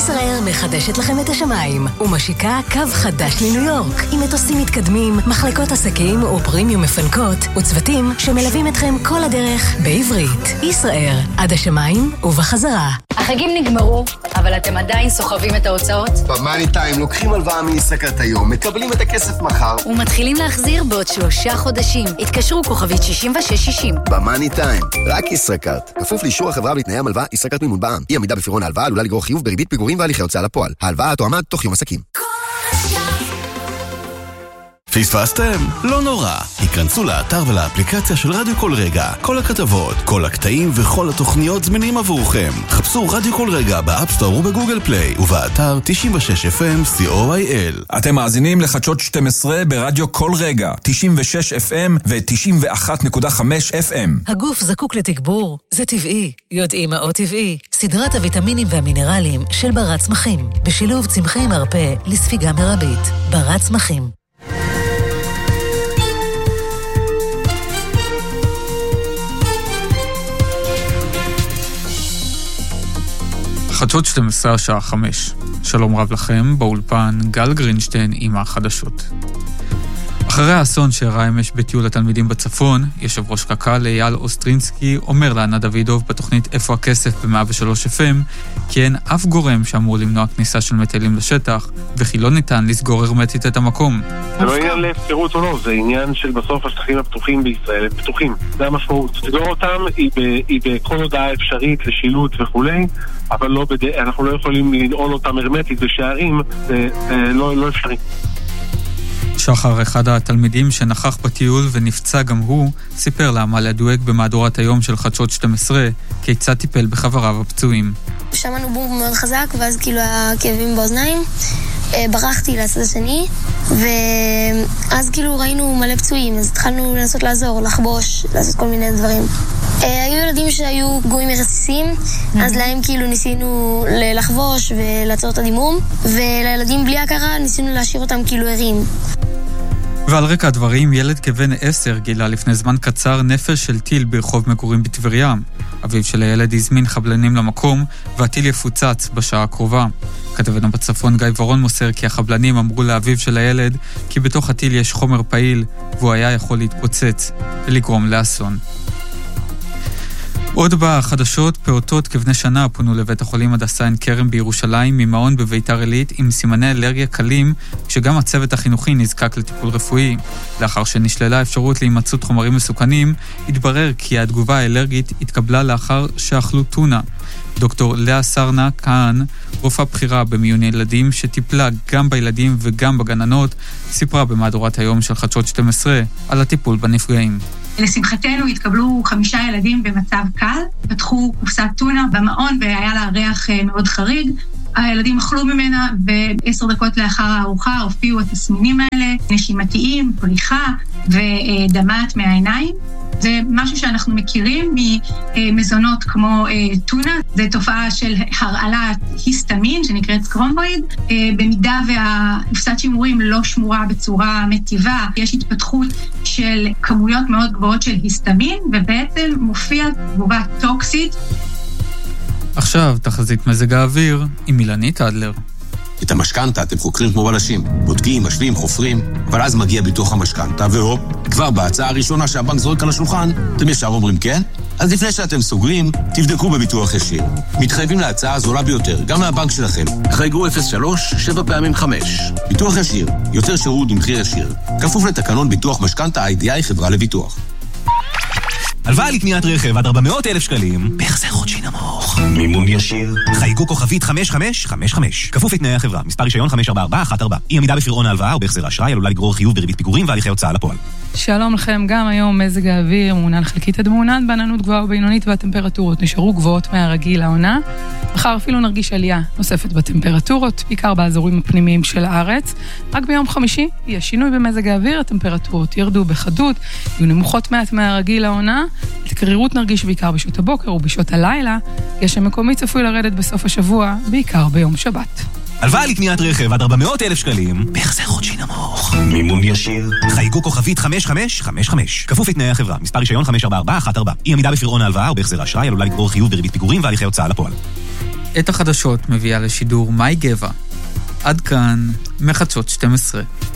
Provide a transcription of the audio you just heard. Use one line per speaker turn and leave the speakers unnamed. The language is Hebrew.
ישראל מחדשת לכם את השמיים ומשיקה קו חדש לניו יורק עם מטוסים מתקדמים, מחלקות עסקים ופרימיום מפנקות וצוותים שמלווים אתכם כל הדרך בעברית. ישראל, עד השמיים ובחזרה.
החגים נגמרו, אבל אתם עדיין סוחבים את ההוצאות?
במאני טיים לוקחים הלוואה מישראכרט היום, מקבלים את הכסף מחר
ומתחילים להחזיר בעוד 3 חודשים. התקשרו כוכבית 6660.
במאני טיים, רק ישראכרט. כפוף לאישור החברה ולתנאי המלווה, ישראכרט מימון בע"מ. אי עמידה בפירעון ההלוואה עלולה לגרור חיוב בריבית פיגורים והליכי הוצאה לפועל. ההלוואה תועמד תוך יום עסקים.
פספסתם? לא נורא. היכנסו לאתר ולאפליקציה של רדיו כל רגע. כל הכתבות, כל הקטעים וכל התוכניות זמינים עבורכם. חפשו רדיו כל רגע באפסטור ובגוגל פליי ובאתר 96 FM co.il.
אתם מאזינים לחדשות 12 ברדיו כל רגע, 96 FM ו-91.5 FM.
הגוף זקוק לתגבור, זה טבעי. יודעים מה טבעי? סדרת הוויטמינים והמינרלים של ברת צמחים, בשילוב צמחי מרפא לספיגה מרבית. ברת צמחים.
חדשות 12 השעה 5. שלום רב לכם, באולפן גל גרינשטיין עם החדשות. אחרי האסון שאירע אמש בטיול התלמידים בצפון, יושב ראש קק"ל אייל אוסטרינסקי אומר לענה דוידוב בתוכנית איפה הכסף ב-103 FM כי אין אף גורם שאמור למנוע כניסה של מטיילים לשטח וכי לא ניתן לסגור הרמטית את המקום.
זה לא עניין להפקרות או לא, זה עניין של בסוף השטחים הפתוחים בישראל, הם פתוחים. זה המשמעות. סגור אותם היא בכל הודעה אפשרית לשילוט וכו', אבל לא אנחנו לא יכולים לנעול אותם הרמטית בשערים, זה לא אפשרי.
שחר, אחד התלמידים שנכח בטיול ונפצע גם הוא, סיפר לעמליה דואק במהדורת היום של חדשות 12 כיצד טיפל בחבריו הפצועים.
שמענו בום מאוד חזק ואז כאילו הכאבים באוזניים, ברחתי לצד השני ואז כאילו ראינו מלא פצועים, אז התחלנו לנסות לעזור, לחבוש, לעשות כל מיני דברים. היו ילדים שהיו פגועים מרסיסים, אז להם כאילו ניסינו לחבוש ולעצור את הדימום, ולילדים בלי הכרה ניסינו להשאיר אותם כאילו ערים.
ועל רקע הדברים, ילד כבן 10 גילה לפני זמן קצר נפש של טיל ברחוב מגורים בטבריה. אביו של הילד הזמין חבלנים למקום, והטיל יפוצץ בשעה הקרובה. כתבנו בצפון גיא ורון מוסר כי החבלנים אמרו לאביו של הילד כי בתוך הטיל יש חומר פעיל, והוא היה יכול להתפוצץ ולגרום לאסון. עוד בחדשות, פעוטות כבני שנה פונו לבית החולים הדסה עין כרם בירושלים ממעון בביתר עילית עם סימני אלרגיה קלים, כשגם הצוות החינוכי נזקק לטיפול רפואי. לאחר שנשללה אפשרות להימצאות חומרים מסוכנים, התברר כי התגובה האלרגית התקבלה לאחר שאכלו טונה. דוקטור לאה סרנה כהן, רופאה בחירה במיון ילדים שטיפלה גם בילדים וגם בגננות, סיפרה במהדורת היום של חדשות 12 על הטיפול בנפגעים.
לשמחתנו התקבלו 5 ילדים במצב קל, פתחו קופסת טונה במעון והיה לה ריח מאוד חריג. הילדים אכלו ממנה ו10 דקות לאחר הארוחה הופיעו התסמינים האלה, נשימתיים, פריחה ודמעת מהעיניים. זה משהו שאנחנו מכירים ממזונות כמו טונה, זה תופעה של הרעלת היסטמין שנקראת קרומבויד. במידה והקופסת שימורים לא שמורה בצורה מטיבה, יש התפתחות של כמויות מאוד גבוהות של היסטמין, ובעצם מופיע תגובה טוקסית. עכשיו תחזית מזג האוויר עם אילנית אדלר.
את המשכנתה אתם חוקרים כמו בלשים, בודקים, משווים, חופרים, אבל אז מגיע ביטוח המשכנתה, והופ, כבר בהצעה הראשונה שהבנק זורק על השולחן, אתם ישר אומרים כן? אז לפני שאתם סוגרים, תבדקו בביטוח ישיר. מתחייבים להצעה הזולה ביותר, גם מהבנק שלכם. חייגו 03 7 פעמים 5. ביטוח ישיר, יותר שירות במחיר ישיר. כפוף לתקנון ביטוח משכנתה IDI חברה לביטוח.
הלוואה לקניית רכב עד 400,000 שקלים, בהחזר חודשי נמוך.
מימון ישיר.
חייגו כוכבית 5555. כפוף לתנאי החברה. מספר רישיון 544114. אי עמידה בפירעון ההלוואה או בהחזר האשראי עלולה לגרור חיוב בריבית פיגורים והליכי הוצאה לפועל.
שלום לכם, גם היום מזג האוויר מעונן חלקית עד מעונן, בעננות גבוהה ובינונית והטמפרטורות נשארו גבוהות מהרגיל העונה. מחר אפילו נרגיש עלייה נוספת בטמפרטורות, בעיקר באזורים הפנימיים של הארץ. רק ביום חמישי יהיה שינוי במזג האוויר, הטמפרטורות ירדו בחדות, יהיו נמוכות מעט מהרגיל העונה. את הקרירות נרגיש בעיקר בשעות הבוקר ובשעות הלילה. גשם מקומי צפוי לרדת בסוף השבוע, בעיקר ביום שבת.
הלוואה לקניית רכב עד 400,000 שקלים, בהחזר חודשי נמוך.
מימון ישיר.
חייגו כוכבית 5555. כפוף לתנאי החברה. מספר רישיון 544114. אי עמידה בפירעון ההלוואה או בהחזר האשראי עלולה לגרור חיוב בריבית פיגורים והליכי הוצאה לפועל.
את החדשות מביאה לשידור מאי גבע. עד כאן מחדשות 12.